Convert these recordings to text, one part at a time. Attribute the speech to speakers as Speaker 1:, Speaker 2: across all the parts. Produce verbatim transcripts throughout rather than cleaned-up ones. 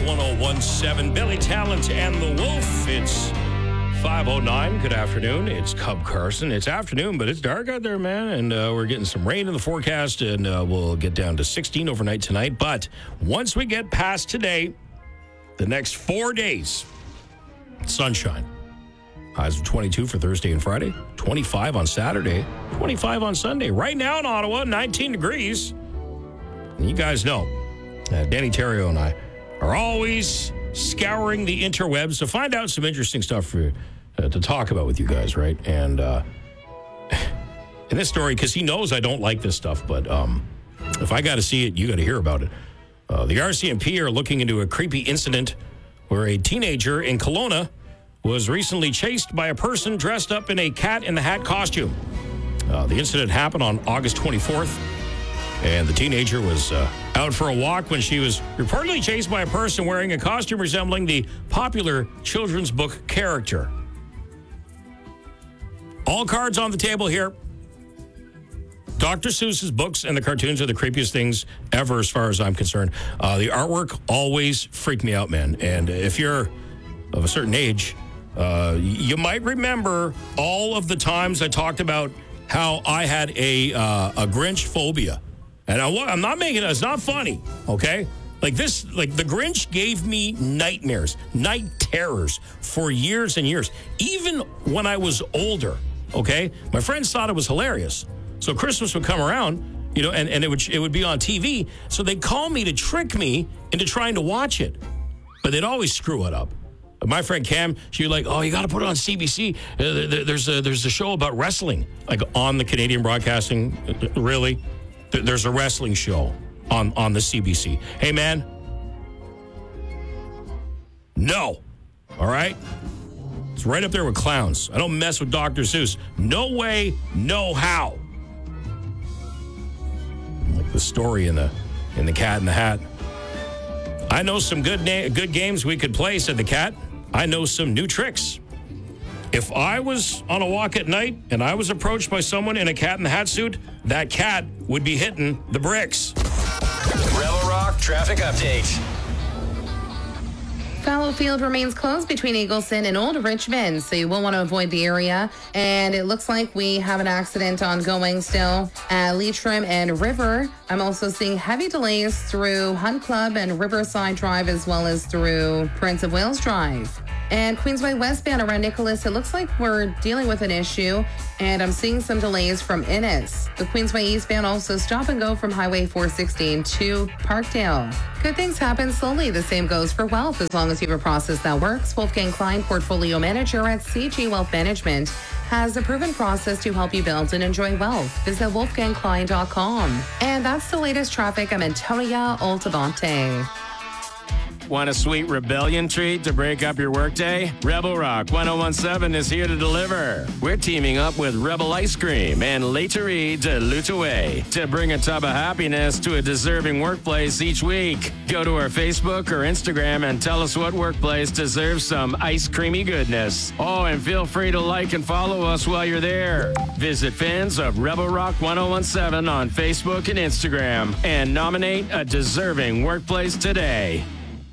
Speaker 1: one oh one seven. Billy Talent and the Wolf. It's five oh nine. Good afternoon. It's Cub Carson. It's afternoon, but it's dark out there, man. And uh, we're getting some rain in the forecast, and uh, we'll get down to sixteen overnight tonight. But once we get past today, the next four days, sunshine. Highs of twenty-two for Thursday and Friday, twenty-five on Saturday, twenty-five on Sunday. Right now in Ottawa, nineteen degrees. And you guys know, uh, Danny Terrio and I are always scouring the interwebs to find out some interesting stuff for uh, to talk about with you guys, right? And uh, in this story, because he knows I don't like this stuff, but um, if I got to see it, you got to hear about it. Uh, the R C M P are looking into a creepy incident where a teenager in Kelowna was recently chased by a person dressed up in a Cat in the Hat costume. Uh, the incident happened on August twenty-fourth, and the teenager was uh, out for a walk when she was reportedly chased by a person wearing a costume resembling the popular children's book character. All cards on the table here. Doctor Seuss's books and the cartoons are the creepiest things ever as far as I'm concerned. Uh, the artwork always freaked me out, man. And if you're of a certain age, uh, you might remember all of the times I talked about how I had a uh, a Grinch phobia. And I, I'm not making it, it's not funny, okay? Like this, like the Grinch gave me nightmares, night terrors for years and years. Even when I was older, okay? My friends thought it was hilarious. So Christmas would come around, you know, and, and it would it would be on T V. So they'd call me to trick me into trying to watch it. But they'd always screw it up. My friend Cam, she was like, oh, you got to put it on C B C. Uh, there's, a, there's a show about wrestling, like on the Canadian Broadcasting. Really? There's a wrestling show on, on the C B C. Hey, man. No. All right? It's right up there with clowns. I don't mess with Doctor Seuss. No way, no how. Like the story in the in the Cat in the Hat. I know some good na- good games we could play, said the cat. I know some new tricks. If I was on a walk at night and I was approached by someone in a Cat in the Hat suit, that cat would be hitting the bricks.
Speaker 2: Rebel Rock traffic update.
Speaker 3: Fallowfield remains closed between Eagleson and Old Richmond, so you will want to avoid the area. And it looks like we have an accident ongoing still at Leitrim and River. I'm also seeing heavy delays through Hunt Club and Riverside Drive, as well as through Prince of Wales Drive. And Queensway westbound around Nicholas, it looks like we're dealing with an issue, and I'm seeing some delays from Innis. The Queensway eastbound also stop and go from Highway four sixteen to Parkdale. Good things happen slowly. The same goes for wealth, as long as you have a process that works. Wolfgang Klein, portfolio manager at C G Wealth Management, has a proven process to help you build and enjoy wealth. Visit wolfgang klein dot com. And that's the latest traffic. I'm Antonia Altabante.
Speaker 4: Want a sweet rebellion treat to break up your workday? Rebel Rock one oh one seven is here to deliver. We're teaming up with Rebel Ice Cream and Laiterie de L'Outaouais to bring a tub of happiness to a deserving workplace each week. Go to our Facebook or Instagram and tell us what workplace deserves some ice creamy goodness. Oh, and feel free to like and follow us while you're there. Visit fans of Rebel Rock one oh one seven on Facebook and Instagram and nominate a deserving workplace today.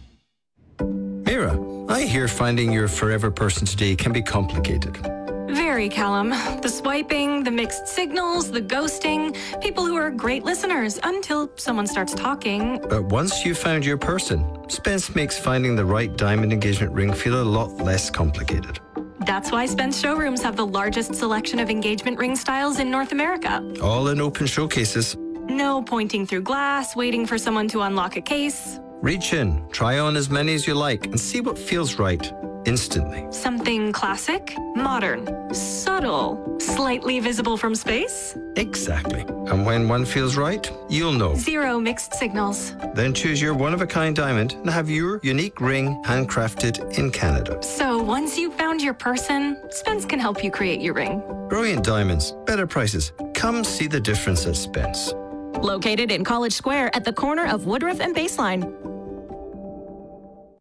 Speaker 5: Mira, I hear finding your forever person today can be complicated.
Speaker 6: Very, Callum. The swiping, the mixed signals, the ghosting. People who are great listeners until someone starts talking.
Speaker 5: But once you've found your person, Spence makes finding the right diamond engagement ring feel a lot less complicated.
Speaker 6: That's why Spence showrooms have the largest selection of engagement ring styles in North America.
Speaker 5: All in open showcases.
Speaker 6: No pointing through glass, waiting for someone to unlock a case.
Speaker 5: Reach in, try on as many as you like, and see what feels right instantly.
Speaker 6: Something classic, modern, subtle, slightly visible from space?
Speaker 5: Exactly. And when one feels right, you'll know.
Speaker 6: Zero mixed signals.
Speaker 5: Then choose your one-of-a-kind diamond and have your unique ring handcrafted in Canada.
Speaker 6: So once you've found your person, Spence can help you create your ring.
Speaker 5: Brilliant diamonds, better prices. Come see the difference at Spence.
Speaker 7: Located in College Square at the corner of Woodruff and Baseline.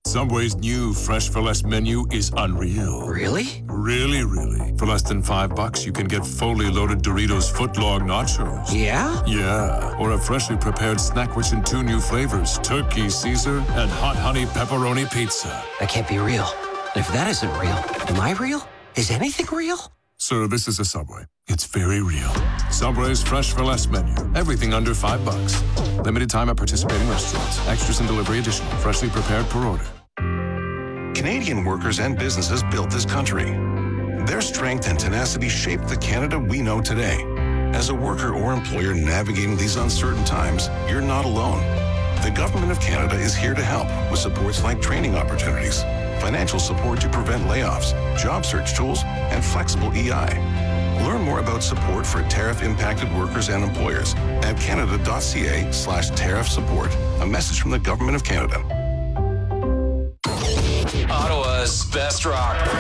Speaker 7: Subway's new Fresh for Less menu is unreal.
Speaker 8: Really?
Speaker 7: Really, really. For less than five bucks, you can get fully loaded Doritos footlong nachos.
Speaker 8: Yeah?
Speaker 7: Yeah. Or a freshly prepared snack rich in two new flavors, turkey Caesar and hot honey pepperoni pizza.
Speaker 8: That can't be real. If that isn't real, am I real? Is anything real?
Speaker 7: Sir, this is a Subway. It's very real. Subway's Fresh for Less menu. Everything under five bucks. Limited time at participating restaurants. Extras and delivery additional. Freshly prepared per order.
Speaker 9: Canadian workers and businesses built this country. Their strength and tenacity shaped the Canada we know today. As a worker or employer navigating these uncertain times, you're not alone. The Government of Canada is here to help with supports like training opportunities, financial support to prevent layoffs, job search tools, and flexible E I. Learn more about support for tariff-impacted workers and employers at canada.ca slash tariff support. A message from the Government of Canada.
Speaker 2: Ottawa's best rock.